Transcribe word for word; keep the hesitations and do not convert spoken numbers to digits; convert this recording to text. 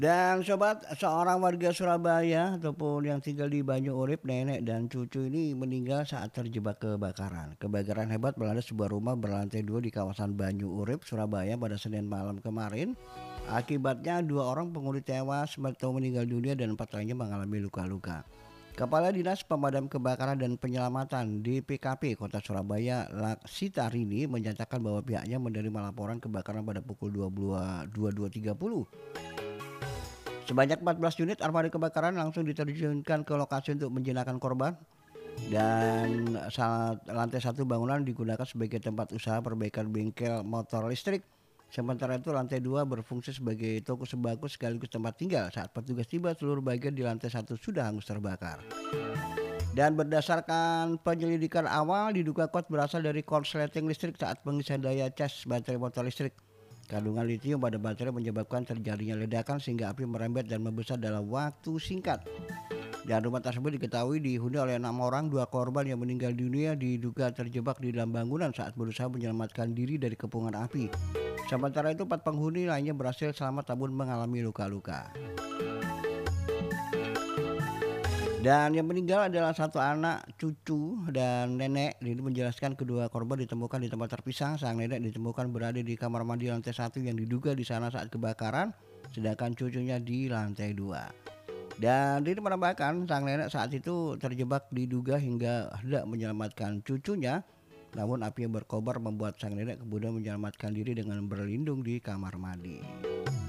Dan sobat, seorang warga Surabaya ataupun yang tinggal di Banyu Urip, nenek dan cucu ini meninggal saat terjebak kebakaran. Kebakaran hebat melanda sebuah rumah berlantai dua di kawasan Banyu Urip, Surabaya pada Senin malam kemarin. Akibatnya dua orang penghuni tewas atau meninggal dunia dan empat lainnya mengalami luka-luka. Kepala Dinas Pemadam Kebakaran dan Penyelamatan D P K P Kota Surabaya, Laksitarini, menyatakan bahwa pihaknya menerima laporan kebakaran pada pukul dua puluh dua tiga puluh. Sebanyak empat belas unit armada kebakaran langsung diterjunkan ke lokasi untuk menjinakkan korban, dan saat lantai satu bangunan digunakan sebagai tempat usaha perbaikan bengkel motor listrik. Sementara itu lantai dua berfungsi sebagai toko sembako sekaligus tempat tinggal. Saat petugas tiba, seluruh bagian di lantai satu sudah hangus terbakar. Dan berdasarkan penyelidikan awal, diduga kuat berasal dari korsleting listrik saat pengisian daya cas baterai motor listrik. Kandungan litium pada baterai menyebabkan terjadinya ledakan sehingga api merembet dan membesar dalam waktu singkat. Dan rumah tersebut diketahui dihuni oleh enam orang, dua korban yang meninggal dunia diduga terjebak di dalam bangunan saat berusaha menyelamatkan diri dari kepungan api. Sementara itu empat penghuni lainnya berhasil selamat namun mengalami luka-luka. Dan yang meninggal adalah satu anak, cucu, dan nenek. Ini menjelaskan kedua korban ditemukan di tempat terpisah. Sang nenek ditemukan berada di kamar mandi lantai satu yang diduga di sana saat kebakaran, sedangkan cucunya di lantai dua. Dan ini menambahkan sang nenek saat itu terjebak diduga hingga hendak menyelamatkan cucunya. Namun api yang berkobar membuat sang nenek kemudian menyelamatkan diri dengan berlindung di kamar mandi.